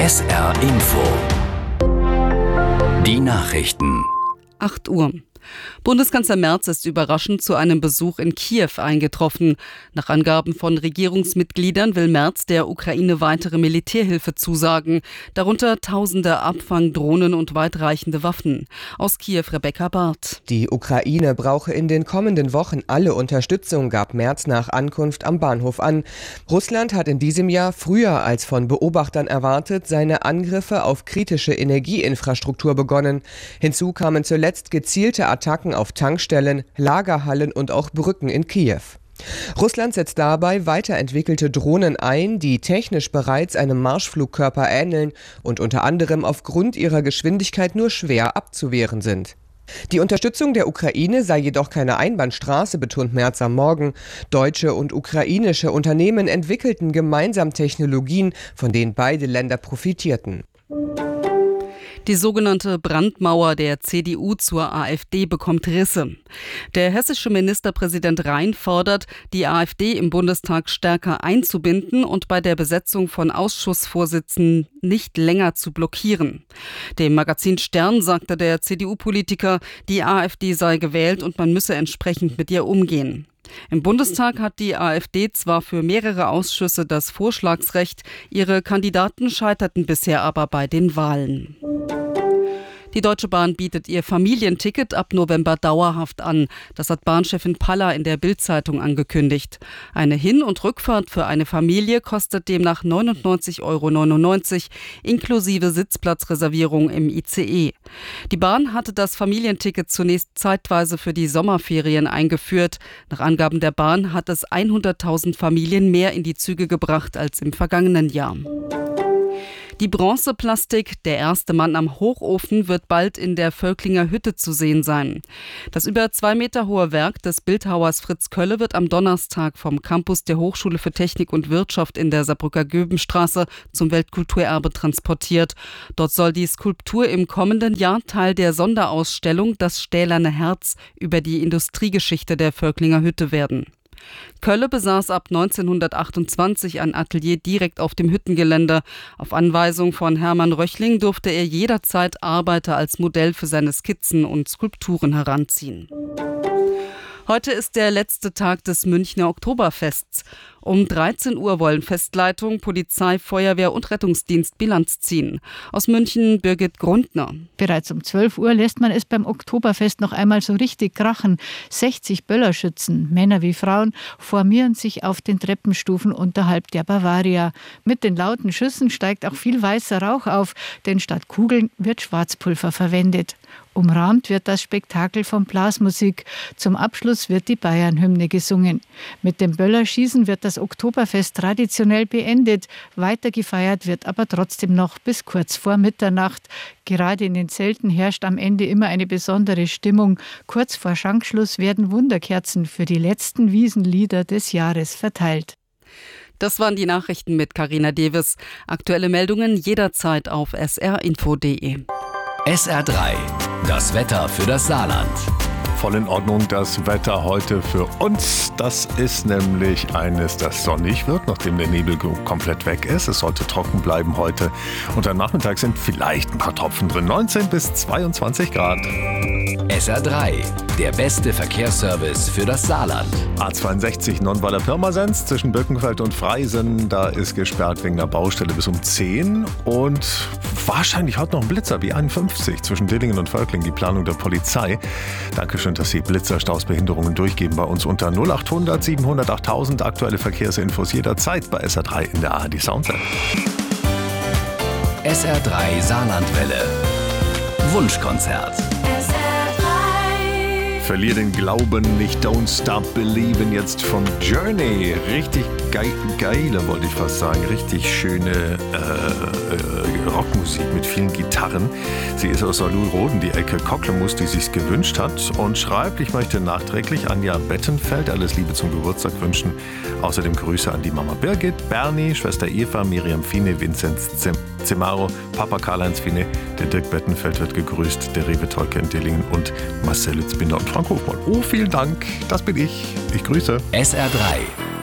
SR Info. Die Nachrichten. 8 Uhr. Bundeskanzler Merz ist überraschend zu einem Besuch in Kiew eingetroffen. Nach Angaben von Regierungsmitgliedern will Merz der Ukraine weitere Militärhilfe zusagen, darunter tausende Abfangdrohnen und weitreichende Waffen. Aus Kiew Rebecca Barth. Die Ukraine brauche in den kommenden Wochen alle Unterstützung, gab Merz nach Ankunft am Bahnhof an. Russland hat in diesem Jahr früher als von Beobachtern erwartet seine Angriffe auf kritische Energieinfrastruktur begonnen. Hinzu kamen zuletzt gezielte Attacken auf Tankstellen, Lagerhallen und auch Brücken in Kiew. Russland setzt dabei weiterentwickelte Drohnen ein, die technisch bereits einem Marschflugkörper ähneln und unter anderem aufgrund ihrer Geschwindigkeit nur schwer abzuwehren sind. Die Unterstützung der Ukraine sei jedoch keine Einbahnstraße, betont Merz am Morgen. Deutsche und ukrainische Unternehmen entwickelten gemeinsam Technologien, von denen beide Länder profitierten. Die sogenannte Brandmauer der CDU zur AfD bekommt Risse. Der hessische Ministerpräsident Rhein fordert, die AfD im Bundestag stärker einzubinden und bei der Besetzung von Ausschussvorsitzenden nicht länger zu blockieren. Dem Magazin Stern sagte der CDU-Politiker, die AfD sei gewählt und man müsse entsprechend mit ihr umgehen. Im Bundestag hat die AfD zwar für mehrere Ausschüsse das Vorschlagsrecht, ihre Kandidaten scheiterten bisher aber bei den Wahlen. Die Deutsche Bahn bietet ihr Familienticket ab November dauerhaft an. Das hat Bahnchefin Paller in der Bild-Zeitung angekündigt. Eine Hin- und Rückfahrt für eine Familie kostet demnach 99,99 € inklusive Sitzplatzreservierung im ICE. Die Bahn hatte das Familienticket zunächst zeitweise für die Sommerferien eingeführt. Nach Angaben der Bahn hat es 100.000 Familien mehr in die Züge gebracht als im vergangenen Jahr. Die Bronzeplastik Der erste Mann am Hochofen wird bald in der Völklinger Hütte zu sehen sein. Das über 2 Meter hohe Werk des Bildhauers Fritz Kölle wird am Donnerstag vom Campus der Hochschule für Technik und Wirtschaft in der Saarbrücker Göbenstraße zum Weltkulturerbe transportiert. Dort soll die Skulptur im kommenden Jahr Teil der Sonderausstellung Das stählerne Herz über die Industriegeschichte der Völklinger Hütte werden. Kölle besaß ab 1928 ein Atelier direkt auf dem Hüttengelände. Auf Anweisung von Hermann Röchling durfte er jederzeit Arbeiter als Modell für seine Skizzen und Skulpturen heranziehen. Heute ist der letzte Tag des Münchner Oktoberfests. Um 13 Uhr wollen Festleitung, Polizei, Feuerwehr und Rettungsdienst Bilanz ziehen. Aus München Birgit Grundner. Bereits um 12 Uhr lässt man es beim Oktoberfest noch einmal so richtig krachen. 60 Böllerschützen, Männer wie Frauen, formieren sich auf den Treppenstufen unterhalb der Bavaria. Mit den lauten Schüssen steigt auch viel weißer Rauch auf, denn statt Kugeln wird Schwarzpulver verwendet. Umrahmt wird das Spektakel von Blasmusik. Zum Abschluss wird die Bayern-Hymne gesungen. Mit dem Böllerschießen wird das Oktoberfest traditionell beendet. Weiter gefeiert wird aber trotzdem noch bis kurz vor Mitternacht. Gerade in den Zelten herrscht am Ende immer eine besondere Stimmung. Kurz vor Schankschluss werden Wunderkerzen für die letzten Wiesenlieder des Jahres verteilt. Das waren die Nachrichten mit Carina Deves. Aktuelle Meldungen jederzeit auf srinfo.de. SR3, das Wetter für das Saarland. Voll in Ordnung das Wetter heute für uns. Das ist nämlich eines, das sonnig wird, nachdem der Nebel komplett weg ist. Es sollte trocken bleiben heute. Und am Nachmittag sind vielleicht ein paar Tropfen drin. 19 bis 22 Grad. SR3, der beste Verkehrsservice für das Saarland. A62 Nonnweiler Pirmasens zwischen Birkenfeld und Freisen. Da ist gesperrt wegen der Baustelle bis um 10. Und wahrscheinlich heute noch ein Blitzer, B51 zwischen Dillingen und Völkling. Die Planung der Polizei. Dankeschön, dass Sie Blitzerstausbehinderungen durchgeben bei uns unter 0800 700 8000. Aktuelle Verkehrsinfos jederzeit bei SR3 in der ARD Sound-App. SR3 Saarlandwelle. Wunschkonzert. Verlier den Glauben nicht, Don't Stop Believin' jetzt von Journey. Richtig geile, wollte ich fast sagen. Richtig schöne Rockmusik mit vielen Gitarren. Sie ist aus Saarlouis-Roden, die Ecke Cocklemus, die sich's gewünscht hat und schreibt, ich möchte nachträglich Anja Bettenfeld alles Liebe zum Geburtstag wünschen. Außerdem Grüße an die Mama Birgit, Bernie, Schwester Eva, Miriam Fine, Vinzenz Zemaro, Papa Karl-Heinz Fine, der Dirk Bettenfeld wird gegrüßt, der Rewe Tolke in Dillingen und Marcel Lützbinder und Frank Hofmann. Oh, vielen Dank, das bin ich. Ich grüße. SR3